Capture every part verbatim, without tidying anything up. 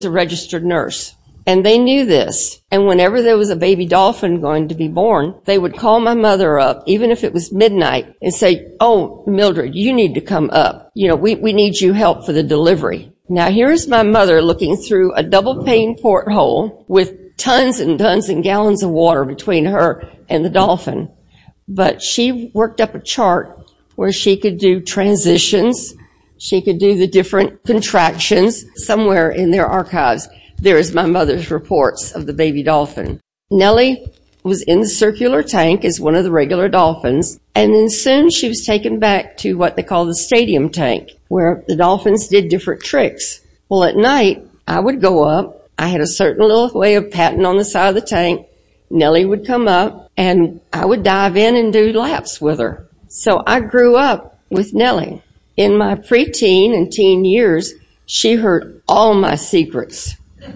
a registered nurse. And they knew this. And whenever there was a baby dolphin going to be born, they would call my mother up, even if it was midnight, and say, oh, Mildred, you need to come up. You know, we, we need you help for the delivery. Now, here's my mother looking through a double-pane porthole with tons and tons and gallons of water between her and the dolphin. But she worked up a chart where she could do transitions. She could do the different contractions somewhere in their archives. There is my mother's reports of the baby dolphin. Nellie was in the circular tank as one of the regular dolphins, and then soon she was taken back to what they call the stadium tank, where the dolphins did different tricks. Well, at night, I would go up. I had a certain little way of patting on the side of the tank. Nellie would come up, and I would dive in and do laps with her. So I grew up with Nellie. In my preteen and teen years, she heard all my secrets.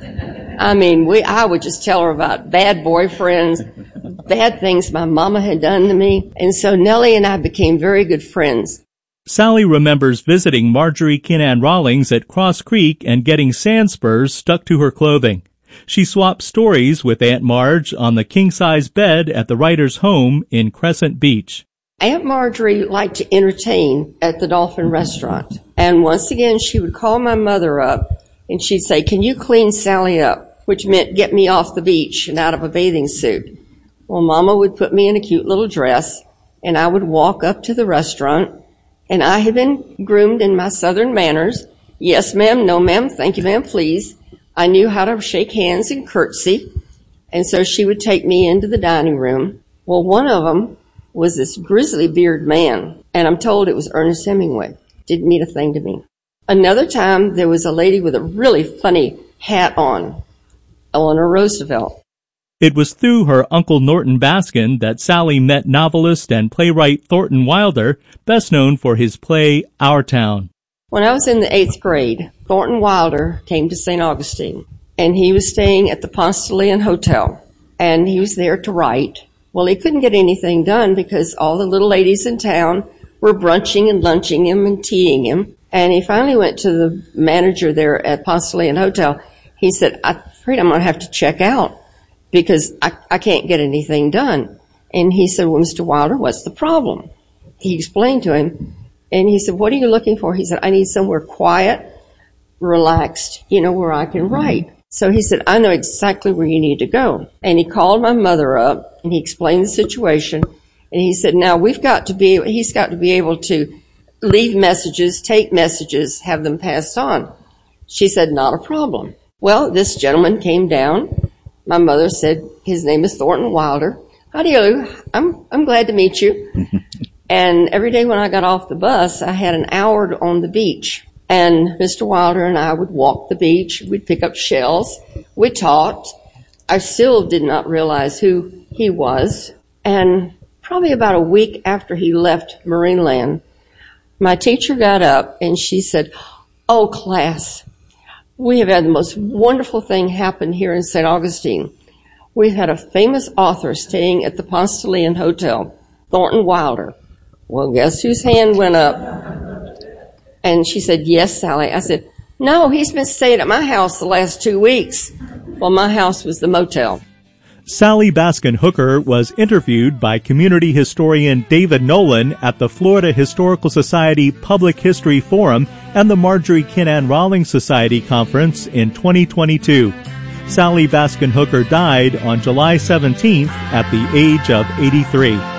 I mean, we, I would just tell her about bad boyfriends, bad things my mama had done to me. And so Nellie and I became very good friends. Sally remembers visiting Marjorie Kinnan Rawlings at Cross Creek and getting sand spurs stuck to her clothing. She swapped stories with Aunt Marge on the king-size bed at the writer's home in Crescent Beach. Aunt Marjorie liked to entertain at the Dolphin Restaurant. And once again, she would call my mother up. And she'd say, can you clean Sally up? Which meant get me off the beach and out of a bathing suit. Well, Mama would put me in a cute little dress, and I would walk up to the restaurant, and I had been groomed in my Southern manners. Yes, ma'am, no, ma'am, thank you, ma'am, please. I knew how to shake hands and curtsy, and so she would take me into the dining room. Well, one of them was this grizzly beard man, and I'm told it was Ernest Hemingway. Didn't mean a thing to me. Another time, there was a lady with a really funny hat on, Eleanor Roosevelt. It was through her Uncle Norton Baskin that Sally met novelist and playwright Thornton Wilder, best known for his play Our Town. When I was in the eighth grade, Thornton Wilder came to Saint Augustine, and he was staying at the Ponce de Leon Hotel, and he was there to write. Well, he couldn't get anything done because all the little ladies in town were brunching and lunching him and teaing him. And he finally went to the manager there at Ponce de Leon Hotel. He said, I'm afraid I'm going to have to check out because I, I can't get anything done. And he said, well, Mister Wilder, what's the problem? He explained to him, and he said, what are you looking for? He said, I need somewhere quiet, relaxed, you know, where I can write. So he said, I know exactly where you need to go. And he called my mother up, and he explained the situation. And he said, now we've got to be, he's got to be able to leave messages, take messages, have them passed on. She said, not a problem. Well, this gentleman came down. My mother said, his name is Thornton Wilder. How do you do? I'm, I'm glad to meet you. And every day when I got off the bus, I had an hour on the beach. And Mister Wilder and I would walk the beach. We'd pick up shells. We talked. I still did not realize who he was. And probably about a week after he left Marineland, my teacher got up and she said, oh, class, we have had the most wonderful thing happen here in Saint Augustine. We've had a famous author staying at the Ponce de Leon Hotel, Thornton Wilder. Well, guess whose hand went up? And she said, yes, Sally. I said, no, he's been staying at my house the last two weeks. Well, my house was the motel. Sally Baskin Hooker was interviewed by community historian David Nolan at the Florida Historical Society Public History Forum and the Marjorie Kinnan Rawlings Society Conference in twenty twenty-two. Sally Baskin Hooker died on July seventeenth at the age of eighty-three.